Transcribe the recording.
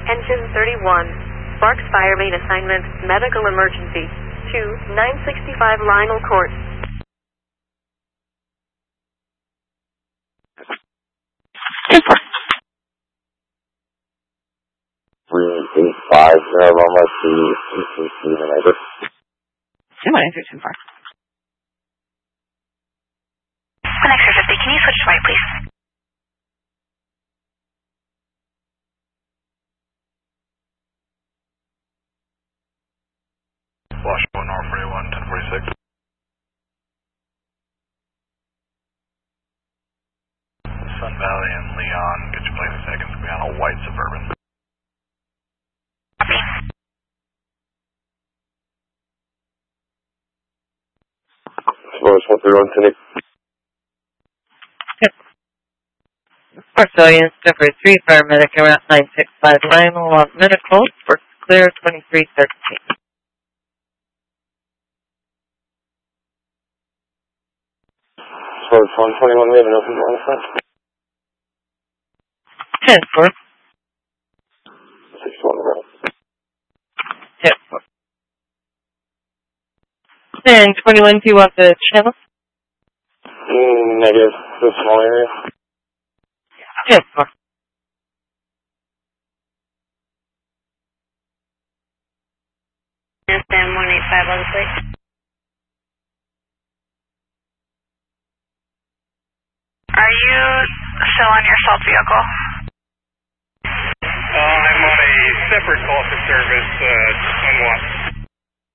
Engine 31. Sparks Fire Main Assignment, Medical Emergency. To 965 Lionel Court. 385, Loma, CCC, United. 21324. Connect 50, can you switch to white, please? Washington, North 41, 1046. Sun Valley and Leon, get your place in seconds, be on a white Suburban. Copy. Suppose 131, Australian Stepper 3 paramedic around 965 Lionel on medical. Works clear 2313. Suppose 121, we have an open on the front. 10-4. 61 around. 10-4. And 21, do you want the channel? Negative. It's a small area. 10-4. Stand 185 on the plate. Are you still on your assault vehicle? I'm on a separate call for service, on what?